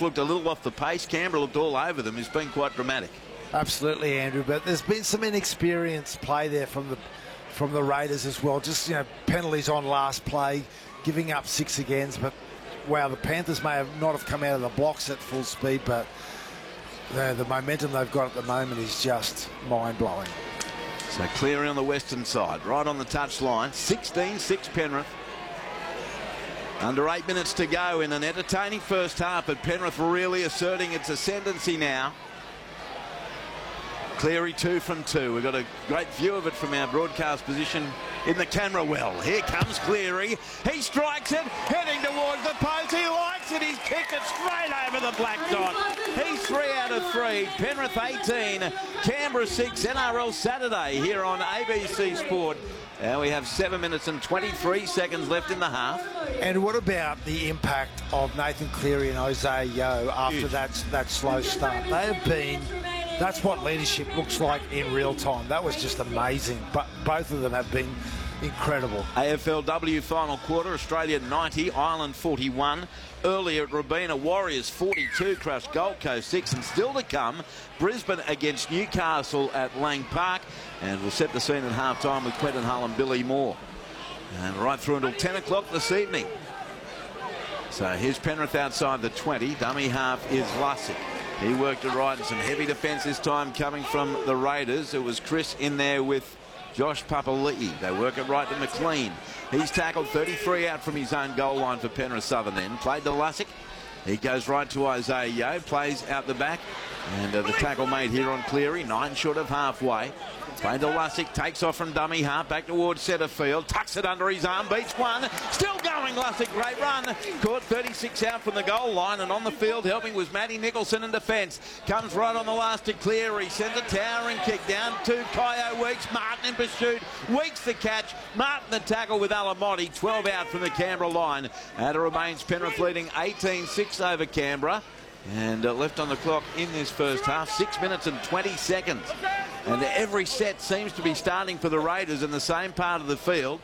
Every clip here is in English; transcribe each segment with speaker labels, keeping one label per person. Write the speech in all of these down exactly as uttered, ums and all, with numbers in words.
Speaker 1: looked a little off the pace. Canberra looked all over them. It's been quite dramatic.
Speaker 2: Absolutely, Andrew. But there's been some inexperienced play there from the from the Raiders as well. Just, you know, penalties on last play, giving up six agains. But wow, the Panthers may have not have come out of the blocks at full speed, but the, the momentum they've got at the moment is just mind-blowing.
Speaker 1: So Cleary on the western side, right on the touch line. sixteen six Penrith. Under eight minutes to go in an entertaining first half, but Penrith really asserting its ascendancy now. Cleary two from two. We've got a great view of it from our broadcast position in the camera well. Here comes Cleary. He strikes it, heading towards the post. He likes it. He's kicked it straight over the black dot. He's three out of three. Penrith eighteen, Canberra six. N R L Saturday here on A B C Sport. And we have seven minutes and twenty-three seconds left in the half.
Speaker 2: And what about the impact of Nathan Cleary and Isaiah Yeo after
Speaker 1: Huge.
Speaker 2: that, that slow start? They have been... That's what leadership looks like in real time. That was just amazing. But both of them have been incredible.
Speaker 1: A F L W final quarter, Australia ninety, Ireland forty-one. Earlier at Robina, Warriors forty-two, crushed Gold Coast six. And still to come, Brisbane against Newcastle at Lang Park. And we'll set the scene at half-time with Quentin Hull and Billy Moore. And right through until ten o'clock this evening. So here's Penrith outside the twenty. Dummy half is Lussick. He worked it right, and some heavy defence this time coming from the Raiders. It was Chris in there with Josh Papali'i. They work it right to McLean. He's tackled thirty-three out from his own goal line for Penrith Southern End. Played to Lussick. He goes right to Isaiah Yeo. Plays out the back. And uh, the tackle made here on Cleary. Nine short of halfway. Played to Lussick. Takes off from dummy half. Back towards centre field. Tucks it under his arm. Beats one. Still going, Lussick. Great run. Caught thirty-six out from the goal line. And on the field helping was Matty Nicholson in defence. Comes right on the last to Cleary. Sends a towering kick down to Kyo Weeks. Martin in pursuit. Weeks the catch. Martin the tackle with Alamotti. twelve out from the Canberra line. And it remains Penrith leading eighteen six over Canberra. And uh, left on the clock in this first half, six minutes and twenty seconds. And every set seems to be starting for the Raiders in the same part of the field.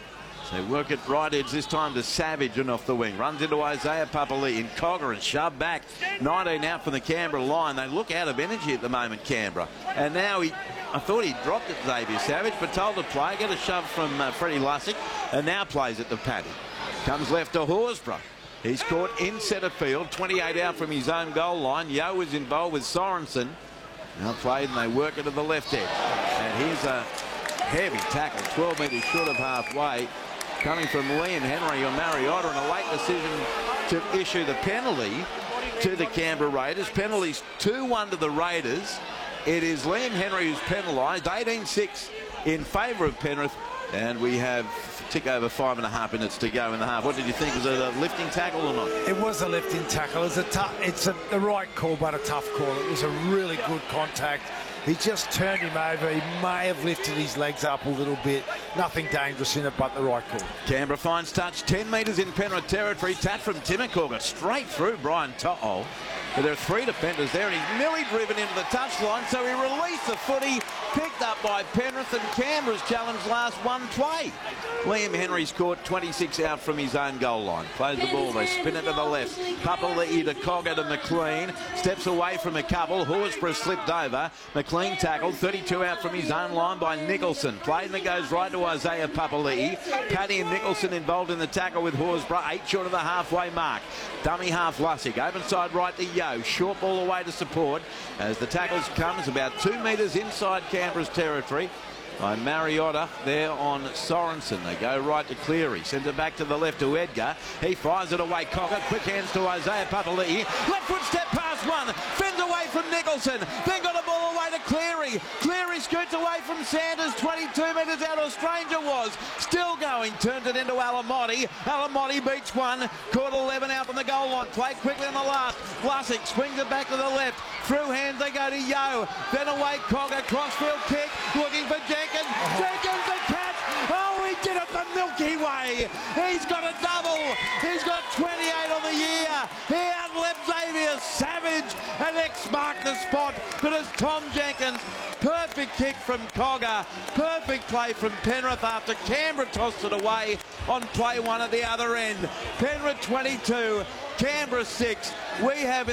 Speaker 1: So work it right edge this time to Savage and off the wing. Runs into Isaiah Papali'i in Cogger and shoved back. nineteen out from the Canberra line. They look out of energy at the moment, Canberra. And now he, I thought he dropped it, Xavier Savage, but told to play. Get a shove from uh, Freddie Lussick, and now plays it to Paddy. Comes left to Horsburgh. He's caught in centre field, twenty-eight out from his own goal line. Yeo is involved with Sorensen. Now played, and they work it to the left edge. And here's a heavy tackle, twelve metres short of halfway, coming from Liam Henry on Mariota, and a late decision to issue the penalty to the Canberra Raiders. Penalties two one to the Raiders. It is Liam Henry who's penalised, eighteen six in favour of Penrith. And we have tick over five and a half minutes to go in the half. What did you think? Was it a lifting tackle or not?
Speaker 2: It was a lifting tackle. It's a tough, it's a, the right call, but a tough call. It was a really good contact. He just turned him over. He may have lifted his legs up a little bit. Nothing dangerous in it, but the right call.
Speaker 1: Canberra finds touch, ten metres in Penrith territory. Tap from Timmercorker straight through Brian To'o. But there are three defenders there, and he's nearly driven into the touchline, so he released the footy, picked up by Penrith, and Canberra's challenge last one play. Liam Henry's caught twenty-six out from his own goal line. Plays the ball, they spin it to the left. Papali'i to Cogger to McLean. Steps away from a couple. Horsburgh slipped over. McLean tackled, thirty-two out from his own line by Nicholson. Play and it goes right to Isaiah Papali'i. Paddy and Nicholson involved in the tackle with Horsburgh, eight short of the halfway mark. Dummy half Lussick, open side right to Yeo. Short ball away to support as the tackles comes about two metres inside Canberra's territory by Mariota there on Sorensen. They go right to Cleary, sends it back to the left to Edgar. He fires it away. Cogger, quick hands to Isaiah Papali'i. Left foot step past one, fends away from Nicholson, then got a ball away to Cleary. Cleary scoots away from Sanders, twenty-two metres out, or Stranger was. Still going, turns it into Alamotti. Alamotti beats one, caught eleven out from the goal line. Played quickly on the last. Lussick swings it back to the left. Through hands they go to Yeo. Then away Cogger, crossfield kick, looking for Jenkins. Jenkins the catch. Oh, he did it the Milky Way. He's got a double. He's got twenty-eight on the year. He outleapt Xavier Savage, and X marked the spot. But it's Tom Jenkins. Perfect kick from Cogger. Perfect play from Penrith after Canberra tossed it away on play one at the other end. Penrith twenty-two, Canberra six. We have in